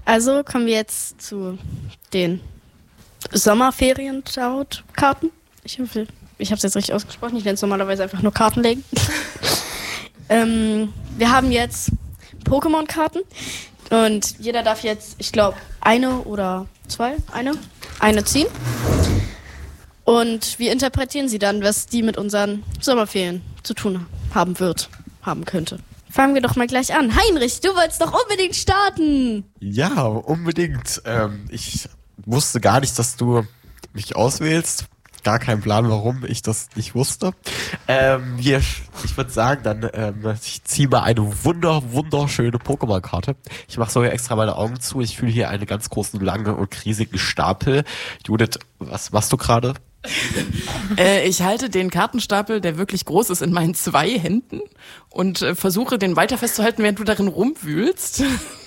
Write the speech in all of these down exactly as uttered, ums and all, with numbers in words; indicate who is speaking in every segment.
Speaker 1: Also kommen wir jetzt zu den Sommerferien-Karten. Ich hoffe, ich habe es jetzt richtig ausgesprochen. Ich nenne es normalerweise einfach nur Karten legen. ähm, wir haben jetzt Pokémon-Karten und jeder darf jetzt, ich glaube, eine oder zwei, eine, eine ziehen. Und wir interpretieren sie dann, was die mit unseren Sommerferien zu tun haben wird, haben könnte. Fangen wir doch mal gleich an. Heinrich, du wolltest doch unbedingt starten.
Speaker 2: Ja, unbedingt. Ähm, ich wusste gar nicht, dass du mich auswählst. Gar kein Plan, warum ich das nicht wusste. Ähm, hier, ich würde sagen, dann ähm, ich ziehe mal eine wunder, wunderschöne Pokémon-Karte. Ich mache sogar extra meine Augen zu. Ich fühle hier einen ganz großen, langen und riesigen Stapel. Judith, was machst du gerade?
Speaker 3: Äh, ich halte den Kartenstapel, der wirklich groß ist, in meinen zwei Händen und äh, versuche, den weiter festzuhalten, während du darin rumwühlst.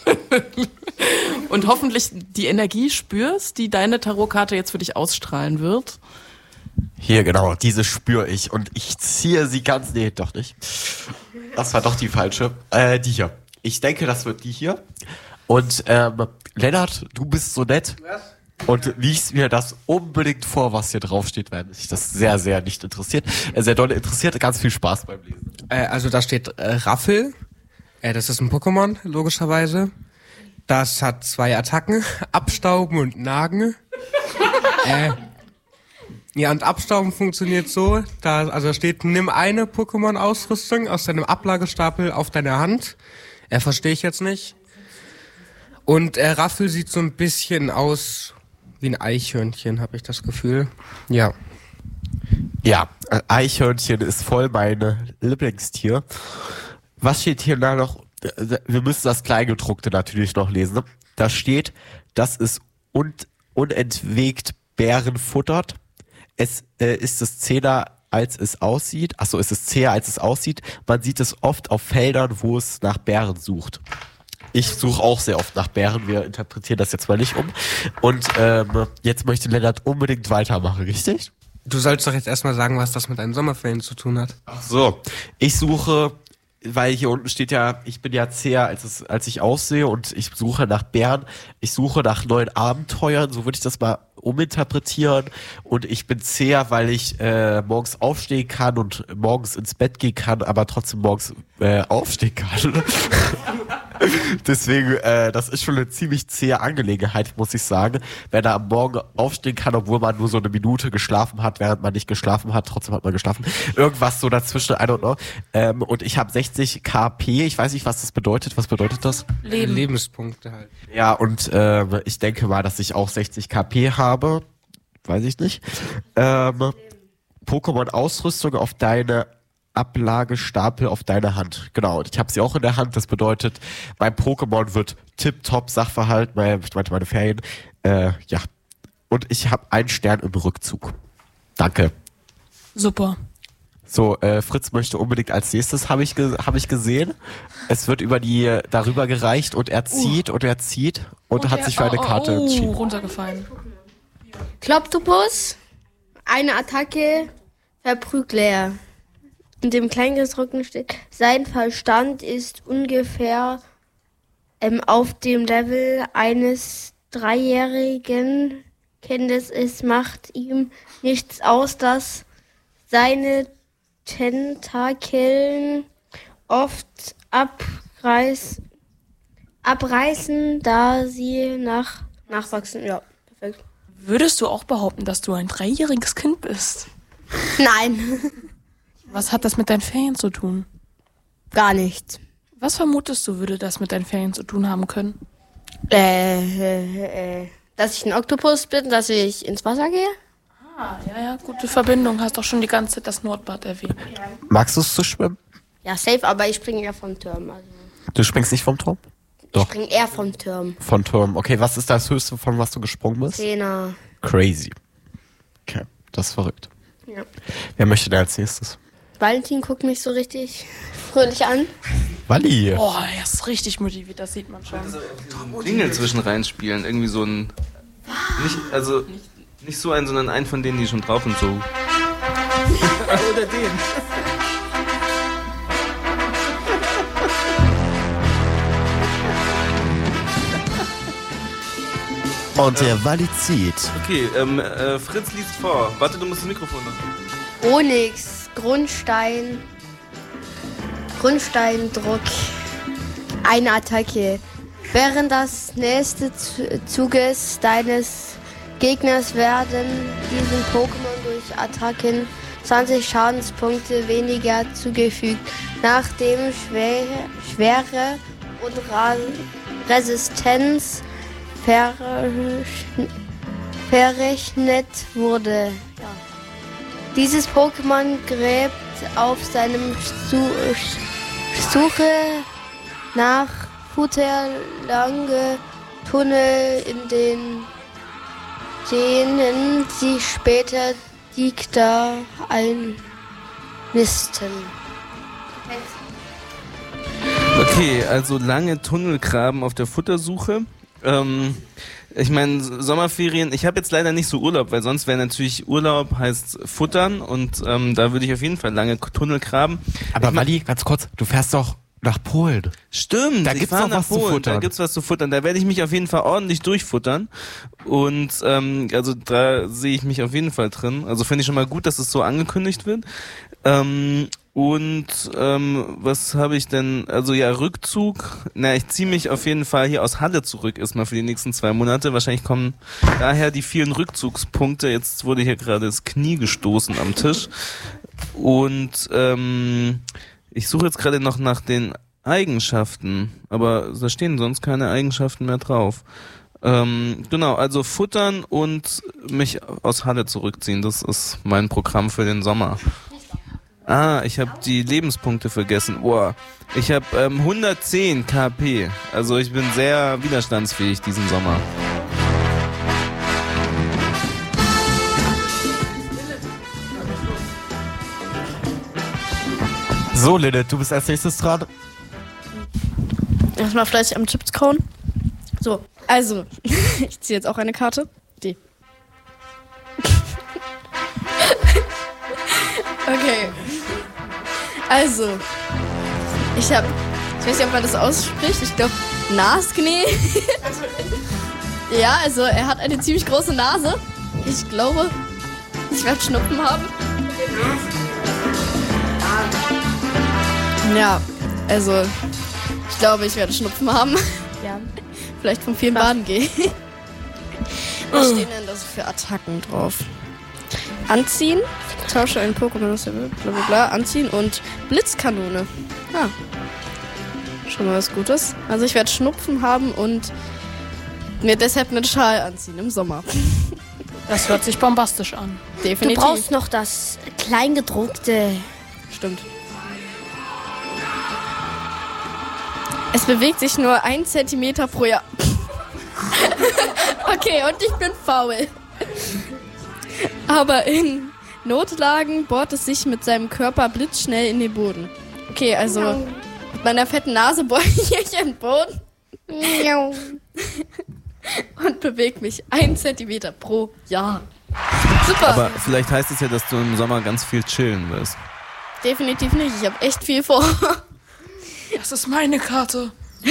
Speaker 3: Und hoffentlich die Energie spürst, die deine Tarotkarte jetzt für dich ausstrahlen wird.
Speaker 2: Hier, genau, diese spüre ich und ich ziehe sie ganz, nee, doch nicht. Das war doch die falsche. Äh, die hier. Ich denke, das wird die hier. Und, ähm, Lennart, du bist so nett. Was? Und liest mir das unbedingt vor, was hier draufsteht, weil mich das sehr, sehr nicht interessiert. Äh, sehr doll interessiert, ganz viel Spaß beim Lesen.
Speaker 4: Äh, also da steht äh, Raffel. Äh, das ist ein Pokémon, logischerweise. Das hat zwei Attacken, Abstauben und Nagen. äh, ja, und Abstauben funktioniert so, da, also da steht, nimm eine Pokémon-Ausrüstung aus deinem Ablagestapel auf deine Hand. Äh, verstehe ich jetzt nicht. Und äh, Raffel sieht so ein bisschen aus wie ein Eichhörnchen, habe ich das Gefühl. Ja.
Speaker 2: Ja, äh, Eichhörnchen ist voll mein Lieblingstier. Was steht hier da noch? Wir müssen das Kleingedruckte natürlich noch lesen. Da steht, dass es un- unentwegt Beeren futtert. Es äh, ist es zäher, als es aussieht. Achso, es ist zäher, als es aussieht. Man sieht es oft auf Feldern, wo es nach Beeren sucht. Ich suche auch sehr oft nach Bären. Wir interpretieren das jetzt mal nicht um. Und ähm, jetzt möchte Lennart unbedingt weitermachen, richtig?
Speaker 4: Du sollst doch jetzt erstmal sagen, was das mit deinen Sommerferien zu tun hat.
Speaker 2: Ach so, ich suche, weil hier unten steht ja, ich bin ja zäher, als, es, als ich aussehe und ich suche nach Bären. Ich suche nach neuen Abenteuern, so würde ich das mal uminterpretieren. Und ich bin zäher, weil ich äh, morgens aufstehen kann und morgens ins Bett gehen kann, aber trotzdem morgens äh, aufstehen kann. Deswegen, äh, das ist schon eine ziemlich zähe Angelegenheit, muss ich sagen. Wenn er am Morgen aufstehen kann, obwohl man nur so eine Minute geschlafen hat, während man nicht geschlafen hat, trotzdem hat man geschlafen. Irgendwas so dazwischen, I don't know. Ähm, und ich habe sechzig K P, ich weiß nicht, was das bedeutet. Was bedeutet das?
Speaker 4: Leben. Lebenspunkte halt.
Speaker 2: Ja, und äh, ich denke mal, dass ich auch sechzig K P habe. Weiß ich nicht. Ähm, Pokémon-Ausrüstung auf deine Ablagestapel auf deine Hand. Genau, und ich habe sie auch in der Hand. Das bedeutet, mein Pokémon wird tipptopp Sachverhalt, meine, ich meinte meine Ferien. Äh, ja. Und ich habe einen Stern im Rückzug. Danke.
Speaker 3: Super.
Speaker 2: So, äh, Fritz möchte unbedingt als nächstes, habe ich, ge- hab ich gesehen. Es wird über die darüber gereicht und er zieht uh. und er zieht und, und hat sich für eine Karte
Speaker 3: oh, oh,
Speaker 2: entschieden.
Speaker 3: runtergefallen.
Speaker 1: Kloptopus, eine Attacke, Verprügler. In dem Kleingedruckten steht, sein Verstand ist ungefähr ähm, auf dem Level eines dreijährigen Kindes. Es macht ihm nichts aus, dass seine Tentakeln oft abreiß, abreißen, da sie nach, nachwachsen. Ja, perfekt.
Speaker 3: Würdest du auch behaupten, dass du ein dreijähriges Kind bist?
Speaker 1: Nein.
Speaker 3: Was hat das mit deinen Ferien zu tun?
Speaker 1: Gar nichts.
Speaker 3: Was vermutest du, würde das mit deinen Ferien zu tun haben können?
Speaker 1: Äh, äh, äh, dass ich ein Oktopus bin, dass ich ins Wasser gehe?
Speaker 3: Ah, ja, ja, gute Verbindung. Hast doch schon die ganze Zeit das Nordbad erwähnt.
Speaker 1: Ja.
Speaker 2: Magst du es zu schwimmen?
Speaker 1: Ja, safe, aber ich springe eher vom Turm. Also.
Speaker 2: Du springst nicht vom Turm? Doch.
Speaker 1: Ich springe eher vom Turm.
Speaker 2: Von Turm. Okay, was ist das Höchste, von was du gesprungen bist?
Speaker 1: Zehner.
Speaker 2: Crazy. Okay, das ist verrückt.
Speaker 1: Ja.
Speaker 2: Wer möchte denn als nächstes?
Speaker 1: Valentin guckt mich so richtig fröhlich an.
Speaker 2: Walli.
Speaker 3: Boah, er ist richtig motiviert, das sieht man schon.
Speaker 5: Jingle zwischen reinspielen, irgendwie so ein, nicht, also nicht so einen, sondern einen von denen, die schon drauf und so.
Speaker 3: Oder den.
Speaker 2: Und der Walli zieht.
Speaker 5: Okay, ähm, äh, Fritz liest vor. Warte, du musst das Mikrofon noch.
Speaker 6: Onyx, Grundstein, Grundsteindruck, eine Attacke. Während des nächsten Zuges deines Gegners werden diesen Pokémon durch Attacken zwanzig Schadenspunkte weniger zugefügt, nachdem Schwere, Schwere und Ra Resistenz verrechnet, verrechnet wurde. Ja. Dieses Pokémon gräbt auf seinem Su Suche nach Futter lange Tunnel, in den denen sie später Dicta einnisten.
Speaker 5: Okay, also lange Tunnelgraben auf der Futtersuche. Ähm, ich meine, Sommerferien, ich habe jetzt leider nicht so Urlaub, weil sonst wäre natürlich Urlaub heißt Futtern und ähm, da würde ich auf jeden Fall lange Tunnel graben.
Speaker 2: Aber Walli, ganz kurz, du fährst doch nach Polen.
Speaker 5: Stimmt,
Speaker 2: da
Speaker 5: ich
Speaker 2: gibt's
Speaker 5: fahr
Speaker 2: doch
Speaker 5: nach
Speaker 2: was zu
Speaker 5: Polen,
Speaker 2: futtern.
Speaker 5: Da gibt's was zu futtern. Da werde ich mich auf jeden Fall ordentlich durchfuttern. Und ähm, also da sehe ich mich auf jeden Fall drin. Also finde ich schon mal gut, dass es so angekündigt wird. Ähm, und ähm, was habe ich denn? Also ja, Rückzug. Na, ich ziehe mich auf jeden Fall hier aus Halle zurück, erstmal für die nächsten zwei Monate. Wahrscheinlich kommen daher die vielen Rückzugspunkte. Jetzt wurde hier gerade das Knie gestoßen am Tisch. Und ähm, ich suche jetzt gerade noch nach den Eigenschaften, aber da stehen sonst keine Eigenschaften mehr drauf. Ähm, genau, also futtern und mich aus Halle zurückziehen, das ist mein Programm für den Sommer. Ah, ich habe die Lebenspunkte vergessen. Boah, ich habe ähm, hundertzehn K P, also ich bin sehr widerstandsfähig diesen Sommer.
Speaker 2: So, Lilith, du bist als nächstes dran.
Speaker 1: Erstmal fleißig am Chips kauen. So, also, ich ziehe jetzt auch eine Karte. Die. Okay. Also, ich habe, ich weiß nicht, ob man das ausspricht, ich glaube, Nasknee. Ja, also er hat eine ziemlich große Nase. Ich glaube, ich werde Schnupfen haben. Ja, also ich glaube, ich werde Schnupfen haben.
Speaker 6: Ja.
Speaker 1: Vielleicht vom vielen Baden gehen. Was stehen denn das für Attacken drauf? Anziehen, tausche ein Pokémon aus der Welt, bla bla bla, anziehen und Blitzkanone. Ah, schon mal was Gutes. Also ich werde Schnupfen haben und mir deshalb einen Schal anziehen im Sommer.
Speaker 3: Das hört sich bombastisch an.
Speaker 1: Definitiv.
Speaker 6: Du brauchst noch das Kleingedruckte.
Speaker 1: Stimmt. Es bewegt sich nur ein Zentimeter pro Jahr. Okay, und ich bin faul. Aber in Notlagen bohrt es sich mit seinem Körper blitzschnell in den Boden. Okay, also mit meiner fetten Nase bohre ich in den Boden. Und bewege mich ein Zentimeter pro Jahr. Super.
Speaker 5: Aber vielleicht heißt es ja, dass du im Sommer ganz viel chillen wirst.
Speaker 1: Definitiv nicht. Ich habe echt viel vor.
Speaker 3: Das ist meine Karte.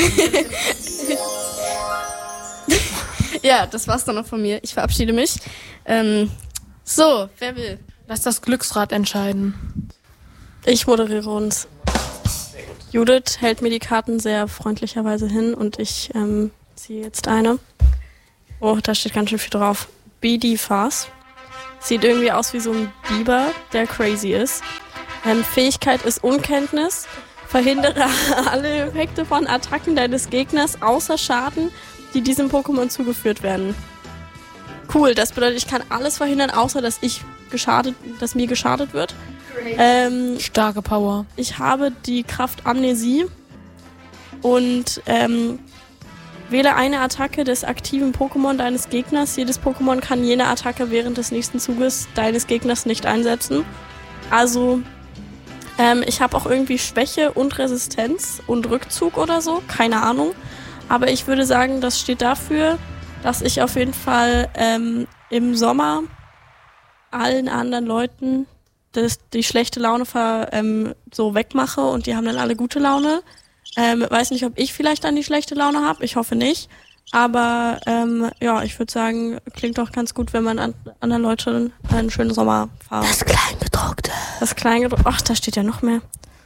Speaker 1: Ja, das war's dann noch von mir. Ich verabschiede mich. Ähm, so, wer will?
Speaker 3: Lass das Glücksrad entscheiden.
Speaker 7: Ich moderiere uns. Judith hält mir die Karten sehr freundlicherweise hin und ich ähm, ziehe jetzt eine. Oh, da steht ganz schön viel drauf. B D Fast. Sieht irgendwie aus wie so ein Biber, der crazy ist. Ähm, Fähigkeit ist Unkenntnis. Verhindere alle Effekte von Attacken deines Gegners außer Schaden, die diesem Pokémon zugeführt werden. Cool, das bedeutet, ich kann alles verhindern, außer dass ich geschadet, dass mir geschadet wird. Ähm,
Speaker 3: Starke Power.
Speaker 7: ich habe die Kraft Amnesie und ähm, wähle eine Attacke des aktiven Pokémon deines Gegners. Jedes Pokémon kann jene Attacke während des nächsten Zuges deines Gegners nicht einsetzen. Also Ähm, ich habe auch irgendwie Schwäche und Resistenz und Rückzug oder so, keine Ahnung. Aber ich würde sagen, das steht dafür, dass ich auf jeden Fall ähm, im Sommer allen anderen Leuten das, die schlechte Laune ver, ähm, so wegmache und die haben dann alle gute Laune. Ähm, weiß nicht, ob ich vielleicht dann die schlechte Laune habe, ich hoffe nicht. Aber ähm, ja, ich würde sagen, klingt doch ganz gut, wenn man an, anderen Leuten einen schönen Sommer fahrt.
Speaker 6: Das Kleingedruckte.
Speaker 7: Das Kleingedruckte. Ach, da steht ja noch mehr.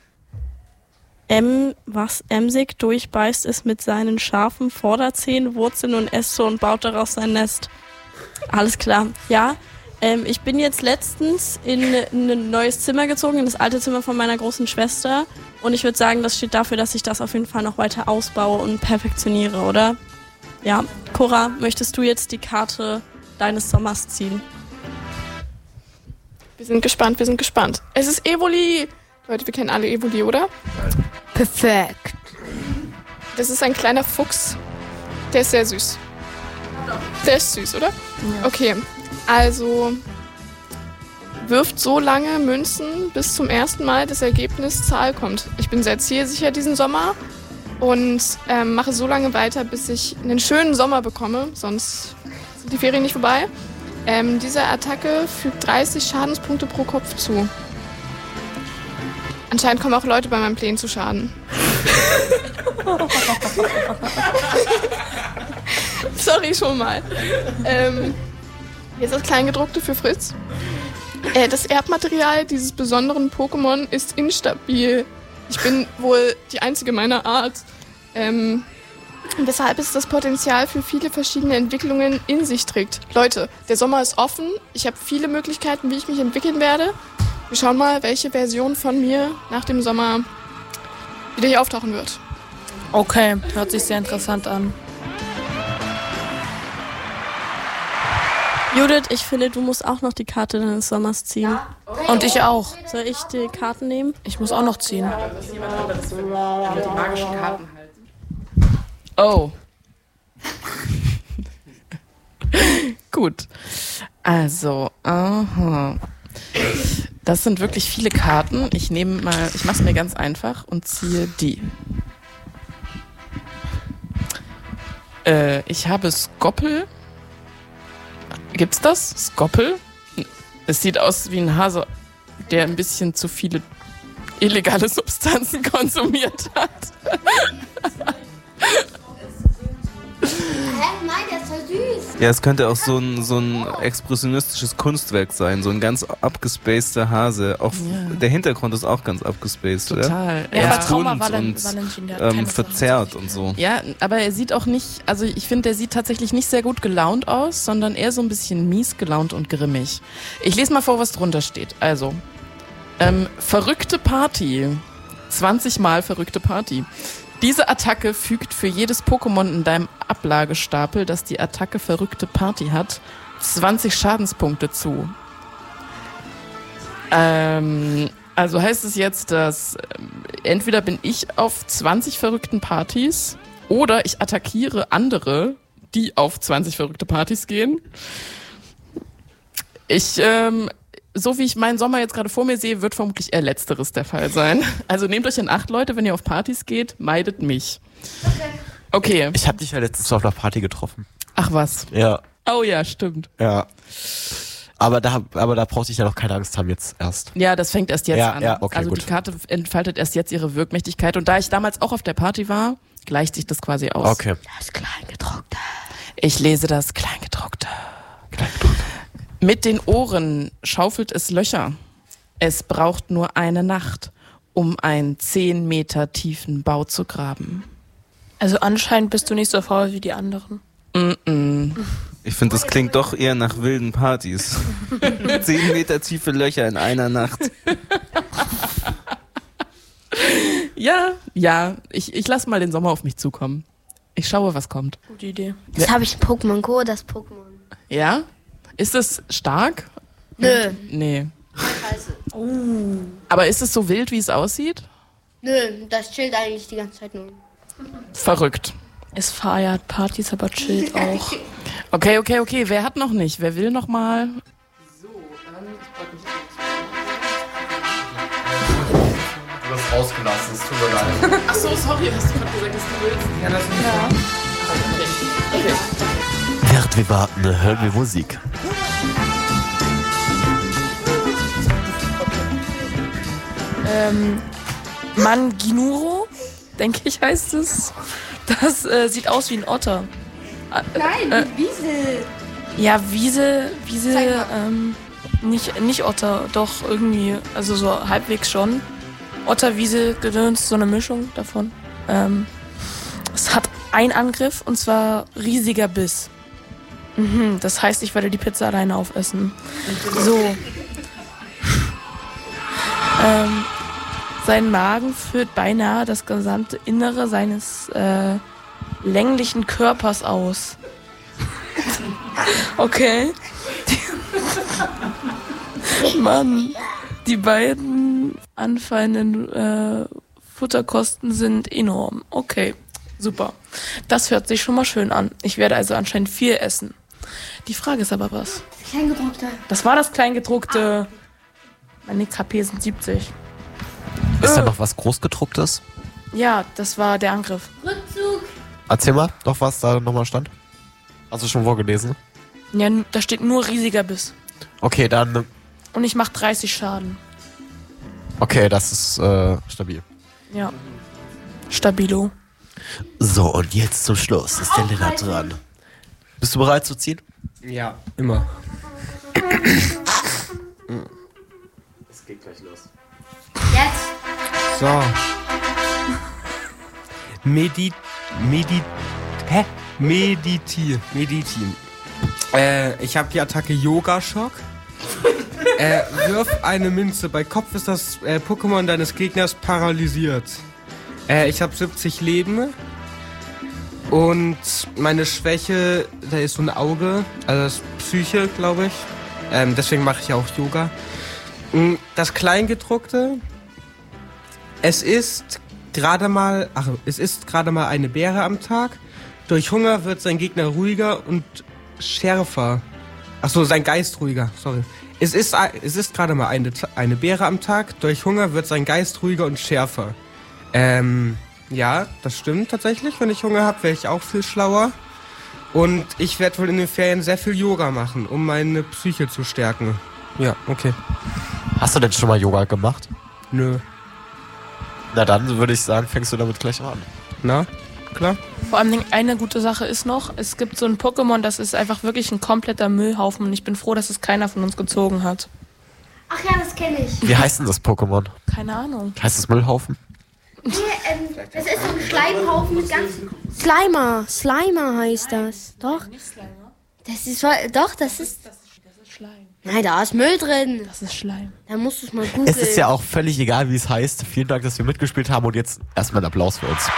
Speaker 7: M, was emsig durchbeißt, ist mit seinen scharfen Vorderzähnen, Wurzeln und Äste und baut daraus sein Nest. Alles klar. Ja, ähm, ich bin jetzt letztens in, in ein neues Zimmer gezogen, in das alte Zimmer von meiner großen Schwester. Und ich würde sagen, das steht dafür, dass ich das auf jeden Fall noch weiter ausbaue und perfektioniere, oder? Ja. Cora, möchtest du jetzt die Karte deines Sommers ziehen?
Speaker 8: Wir sind gespannt, wir sind gespannt. Es ist Evoli. Leute, wir kennen alle Evoli, oder?
Speaker 6: Perfekt.
Speaker 8: Das ist ein kleiner Fuchs. Der ist sehr süß. Der ist süß, oder? Ja. Okay, also wirft so lange Münzen, bis zum ersten Mal das Ergebnis Zahl kommt. Ich bin sehr zielsicher diesen Sommer und ähm, mache so lange weiter, bis ich einen schönen Sommer bekomme, sonst sind die Ferien nicht vorbei. Ähm, diese Attacke fügt dreißig Schadenspunkte pro Kopf zu. Anscheinend kommen auch Leute bei meinen Plänen zu Schaden. Sorry schon mal. Ähm, jetzt das Kleingedruckte für Fritz. Äh, das Erbmaterial dieses besonderen Pokémon ist instabil. Ich bin wohl die einzige meiner Art. Ähm, weshalb es das Potenzial für viele verschiedene Entwicklungen in sich trägt. Leute, der Sommer ist offen. Ich habe viele Möglichkeiten, wie ich mich entwickeln werde. Wir schauen mal, welche Version von mir nach dem Sommer wieder hier auftauchen wird.
Speaker 9: Okay, hört sich sehr interessant an.
Speaker 7: Judith, ich finde, du musst auch noch die Karte deines Sommers ziehen.
Speaker 9: Und ich auch.
Speaker 7: Soll ich die Karten nehmen?
Speaker 9: Ich muss auch noch ziehen.
Speaker 3: Mit den magischen Karten halten. Oh. Gut. Also, aha. Das sind wirklich viele Karten. Ich nehme mal, ich mache es mir ganz einfach und ziehe die. Äh, ich habe Skoppel. Gibt's das? Skoppel? Es sieht aus wie ein Hase, der ein bisschen zu viele illegale Substanzen konsumiert hat.
Speaker 6: Hä? Nein, der ist voll süß.
Speaker 5: Ja, es könnte auch so ein, so ein expressionistisches Kunstwerk sein, so ein ganz abgespaceder Hase. Auch
Speaker 3: Ja.
Speaker 5: der Hintergrund ist auch ganz abgespaced, oder?
Speaker 3: Total.
Speaker 9: Ja,
Speaker 3: Ja.
Speaker 9: aber Trauma
Speaker 5: bunt
Speaker 9: Valen-
Speaker 5: und
Speaker 9: Valentin, der hat
Speaker 5: ähm,
Speaker 9: keine
Speaker 5: verzerrt und so.
Speaker 3: Ja, aber er sieht auch nicht, also ich finde, der sieht tatsächlich nicht sehr gut gelaunt aus, sondern eher so ein bisschen mies gelaunt und grimmig. Ich lese mal vor, was drunter steht. Also, ähm, verrückte Party. zwanzig Mal verrückte Party. Diese Attacke fügt für jedes Pokémon in deinem Ablagestapel, das die Attacke verrückte Party hat, zwanzig Schadenspunkte zu. Ähm, also heißt es jetzt, dass ähm, entweder bin ich auf zwanzig verrückten Partys oder ich attackiere andere, die auf zwanzig verrückte Partys gehen. Ich, ähm, so wie ich meinen Sommer jetzt gerade vor mir sehe, wird vermutlich eher Letzteres der Fall sein. Also nehmt euch in Acht, Leute, wenn ihr auf Partys geht, meidet mich. Okay.
Speaker 2: Ich habe dich ja letztens auf einer Party getroffen.
Speaker 3: Ach was.
Speaker 2: Ja.
Speaker 3: Oh ja, stimmt.
Speaker 2: Ja. Aber da, aber da brauchte ich ja noch keine Angst haben jetzt erst.
Speaker 3: Ja, das fängt erst jetzt
Speaker 2: Ja,
Speaker 3: an.
Speaker 2: ja, okay,
Speaker 3: also
Speaker 2: gut.
Speaker 3: die Karte entfaltet erst jetzt ihre Wirkmächtigkeit. Und da ich damals auch auf der Party war, gleicht sich das quasi aus.
Speaker 2: Okay.
Speaker 6: Das Kleingedruckte.
Speaker 3: Ich lese das Kleingedruckte. Mit den Ohren schaufelt es Löcher. Es braucht nur eine Nacht, um einen zehn Meter tiefen Bau zu graben.
Speaker 9: Also anscheinend bist du nicht so faul wie die anderen.
Speaker 3: Mm-mm.
Speaker 5: Ich finde, das klingt doch eher nach wilden Partys. Zehn Meter tiefe Löcher in einer Nacht.
Speaker 3: Ja, ja, ich, ich lasse mal den Sommer auf mich zukommen. Ich schaue, was kommt.
Speaker 9: Gute Idee.
Speaker 6: Jetzt habe ich ein Pokémon Go, das Pokémon.
Speaker 3: Ja? Ist es stark?
Speaker 6: Nö.
Speaker 3: Nee.
Speaker 6: Scheiße.
Speaker 3: Aber ist es so wild, wie es aussieht?
Speaker 6: Nö, das chillt eigentlich die ganze Zeit nur.
Speaker 3: Verrückt.
Speaker 9: Es feiert Partys, aber chillt auch.
Speaker 3: Okay, okay, okay. Wer hat noch nicht? Wer will noch mal?
Speaker 2: Du hast rausgelassen, es tut mir leid.
Speaker 3: Ach so, sorry, hast du gerade gesagt, dass du willst? Ja, das ist ja. Okay.
Speaker 2: Während wir warten, hören wir Musik.
Speaker 9: Ähm, Manginuro, denke ich, heißt es. Das äh, sieht aus wie ein Otter.
Speaker 6: Nein,
Speaker 9: Äh.
Speaker 6: Wiesel.
Speaker 9: Ja, Wiesel,
Speaker 6: Zeig
Speaker 9: Wiesel,
Speaker 6: mal.
Speaker 9: ähm, nicht, nicht Otter, doch irgendwie, also so halbwegs schon. Otter, Wiesel, Gedöns, so eine Mischung davon. Ähm, es hat einen Angriff und zwar riesiger Biss. Mhm, das heißt, ich werde die Pizza alleine aufessen. So. ähm, sein Magen führt beinahe das gesamte Innere seines äh, länglichen Körpers aus. Okay. Mann, die beiden anfallenden äh, Futterkosten sind enorm. Okay, super. Das hört sich schon mal schön an. Ich werde also anscheinend viel essen. Die Frage ist aber was?
Speaker 6: Kleingedruckter.
Speaker 9: Das war das Kleingedruckte. Meine K P sind siebzig.
Speaker 2: Ist da noch was Großgedrucktes?
Speaker 9: Ja, das war der Angriff.
Speaker 6: Rückzug.
Speaker 2: Erzähl mal doch, was da nochmal stand. Hast du schon vorgelesen?
Speaker 9: Ja, n- da steht nur riesiger Biss.
Speaker 2: Okay, dann.
Speaker 9: Und ich mache dreißig Schaden.
Speaker 2: Okay, das ist äh, stabil.
Speaker 9: Ja. Stabilo.
Speaker 2: So, und jetzt zum Schluss ist der Lennart dran. Bist du bereit zu ziehen?
Speaker 4: Ja, immer.
Speaker 2: Es geht gleich los.
Speaker 6: Jetzt.
Speaker 4: So. Medi... Medi... Hä? Meditieren. Meditieren. Äh, ich habe die Attacke Yoga-Schock. äh, wirf eine Münze. Bei Kopf ist das äh, Pokémon deines Gegners paralysiert. Äh, ich habe siebzig Leben. Und meine Schwäche, da ist so ein Auge. Also das ist Psyche, glaube ich. Ähm, deswegen mache ich auch Yoga. Mm, Das Kleingedruckte. Es ist gerade mal, ach, es ist gerade mal eine Beere am Tag. Durch Hunger wird sein Gegner ruhiger und schärfer. Ach so, sein Geist ruhiger, sorry. Es ist, es ist gerade mal eine, eine Beere am Tag. Durch Hunger wird sein Geist ruhiger und schärfer. Ähm, ja, das stimmt tatsächlich. Wenn ich Hunger habe, werde ich auch viel schlauer. Und ich werde wohl in den Ferien sehr viel Yoga machen, um meine Psyche zu stärken. Ja, okay.
Speaker 2: Hast du denn schon mal Yoga gemacht?
Speaker 4: Nö.
Speaker 2: Na dann würde ich sagen, fängst du damit gleich an.
Speaker 4: Na, klar?
Speaker 9: Vor allem eine gute Sache ist noch, es gibt so ein Pokémon, das ist einfach wirklich ein kompletter Müllhaufen und ich bin froh, dass es keiner von uns gezogen hat.
Speaker 6: Ach ja, das kenne ich.
Speaker 2: Wie heißt denn das Pokémon?
Speaker 9: Keine Ahnung.
Speaker 2: Heißt es Müllhaufen?
Speaker 6: Nee, ähm, das ist so ein Schleimhaufen mit ganz... Slimer. Slimer heißt das. Doch. Das ist... Doch, das ist...
Speaker 9: Das ist Schleim.
Speaker 6: Nein, da ist Müll drin.
Speaker 9: Das ist Schleim.
Speaker 6: Da musst du es mal googeln.
Speaker 2: Es ist ja auch völlig egal, wie es heißt. Vielen Dank, dass wir mitgespielt haben und jetzt erstmal einen Applaus für uns.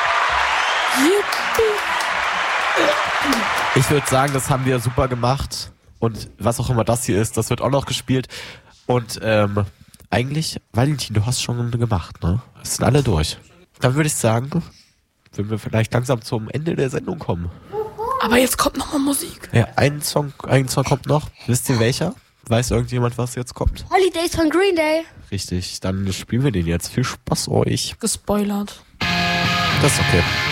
Speaker 2: Ich würde sagen, das haben wir super gemacht. Und was auch immer das hier ist, das wird auch noch gespielt. Und ähm, eigentlich, Valentin, du hast schon gemacht, ne? Es sind alle durch. Dann würde ich sagen, wenn wir vielleicht langsam zum Ende der Sendung kommen.
Speaker 9: Aber jetzt kommt nochmal Musik.
Speaker 2: Ja, ein Song, ein Song kommt noch. Wisst ihr welcher? Weiß irgendjemand, was jetzt kommt?
Speaker 6: Holidays von Green Day.
Speaker 2: Richtig, dann spielen wir den jetzt. Viel Spaß euch.
Speaker 9: Gespoilert.
Speaker 2: Das ist okay.